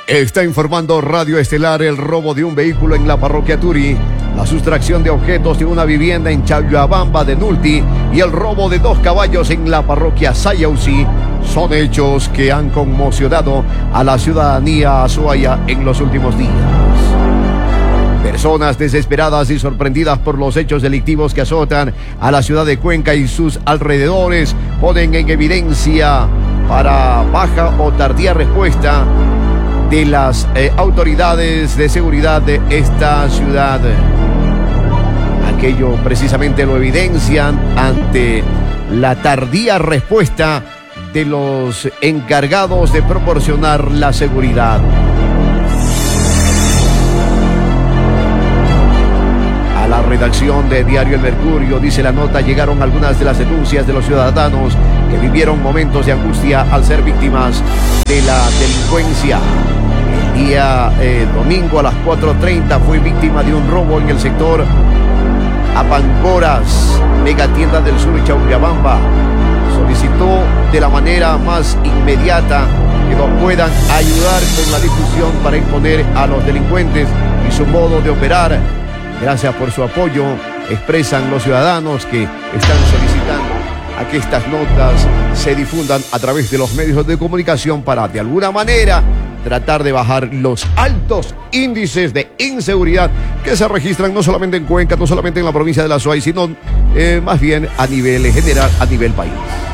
Está informando Radio Estelar el robo de un vehículo en la parroquia Turi, la sustracción de objetos de una vivienda en Chalhuabamba de Nulti y el robo de 2 caballos en la parroquia Sayausi son hechos que han conmocionado a la ciudadanía azuaya en los últimos días. Personas desesperadas y sorprendidas por los hechos delictivos que azotan a la ciudad de Cuenca y sus alrededores ponen en evidencia para baja o tardía respuesta de las autoridades de seguridad de esta ciudad. Aquello precisamente lo evidencian ante la tardía respuesta de los encargados de proporcionar la seguridad. A la redacción de Diario El Mercurio, dice la nota, llegaron algunas de las denuncias de los ciudadanos que vivieron momentos de angustia al ser víctimas de la delincuencia. El día domingo a las 4:30 fue víctima de un robo en el sector Apancoras, megatienda del sur de Chalhuabamba. Solicitó de la manera más inmediata que nos puedan ayudar con la difusión para exponer a los delincuentes y su modo de operar. Gracias por su apoyo, expresan los ciudadanos que están solicitando a que estas notas se difundan a través de los medios de comunicación para, de alguna manera, tratar de bajar los altos índices de inseguridad que se registran no solamente en Cuenca, no solamente en la provincia de La Azuay, sino más bien a nivel general, a nivel país.